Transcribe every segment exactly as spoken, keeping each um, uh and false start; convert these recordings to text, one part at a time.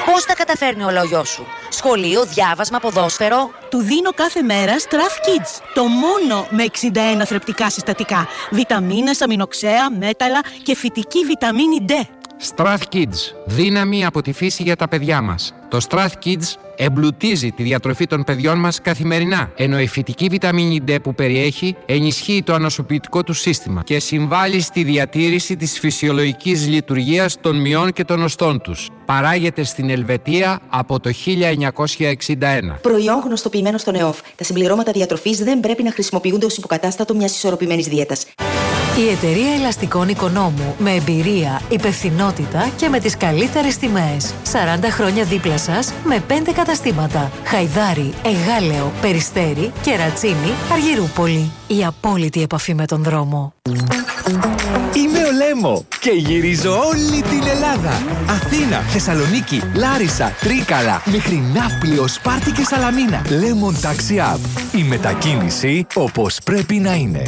Πώς τα καταφέρνει όλα ο γιος σου? Σχολείο, διάβασμα, ποδόσφαιρο? Του δίνω κάθε μέρα Strath Kids. Το μόνο με εξήντα ένα θρεπτικά συστατικά. Βιταμίνες, αμινοξέα, μέταλλα και φυτική βιταμίνη D. Strath Kids. Δύναμη από τη φύση για τα παιδιά μας. Το Strath Kids εμπλουτίζει τη διατροφή των παιδιών μας καθημερινά, ενώ η φυτική βιταμίνη D που περιέχει ενισχύει το ανοσοποιητικό του σύστημα και συμβάλλει στη διατήρηση της φυσιολογικής λειτουργίας των μειών και των οστών τους. Παράγεται στην Ελβετία από το χίλια εννιακόσια εξήντα ένα. Προϊόν γνωστοποιημένο στον ΕΟΦ. Τα συμπληρώματα διατροφής δεν πρέπει να χρησιμοποιούνται ως υποκατάστατο μιας ισορροπημένης δίαιτας. Η εταιρεία ελαστικών Οικονόμου, με εμπειρία, υπευθυνότητα και με τις καλύτερες τιμές. σαράντα χρόνια δίπλα σας με πέντε καταστήματα. Χαϊδάρι, Εγάλεο, Περιστέρι, Κερατσίνη, Αργυρούπολη. Η απόλυτη επαφή με τον δρόμο. Είμαι ο Λέμο και γυρίζω όλη την Ελλάδα. Αθήνα, Θεσσαλονίκη, Λάρισα, Τρίκαλα, μέχρι Ναύπλιο, Σπάρτη και Σαλαμίνα. Lemon Taxi App. Η μετακίνηση όπως πρέπει να είναι.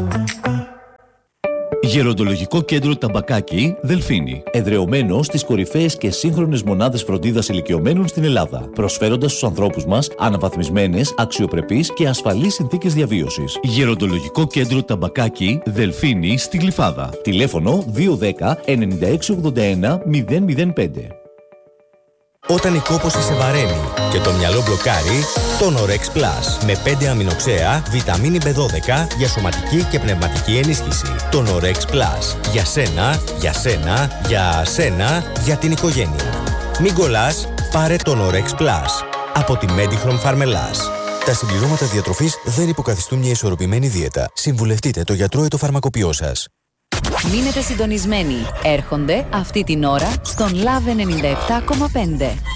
Γεροντολογικό κέντρο Ταμπακάκι, Δελφίνη. Εδρεωμένο στις κορυφαίες και σύγχρονες μονάδες φροντίδας ηλικιωμένων στην Ελλάδα, προσφέροντας στους ανθρώπους μας αναβαθμισμένες, αξιοπρεπείς και ασφαλείς συνθήκες διαβίωσης. Γεροντολογικό κέντρο Ταμπακάκι, Δελφίνη, στη Γλυφάδα. Τηλέφωνο δύο ένα μηδέν εννιά έξι ογδόντα ένα μηδέν μηδέν πέντε. Όταν η κόπωση σε βαραίνει και το μυαλό μπλοκάρει, το Norex Plus με πέντε αμινοξέα, βιταμίνη μπι δώδεκα για σωματική και πνευματική ενίσχυση. Το Norex Plus. Για σένα, για σένα, για σένα, για την οικογένεια. Μην κολλάς, πάρε το Norex Plus. Από τη Medichrome Pharmelas. Τα συμπληρώματα διατροφής δεν υποκαθιστούν μια ισορροπημένη δίαιτα. Συμβουλευτείτε το γιατρό ή το φαρμακοποιό σας. Μείνετε συντονισμένοι. Έρχονται αυτή την ώρα στον Love ενενήντα επτά κόμμα πέντε.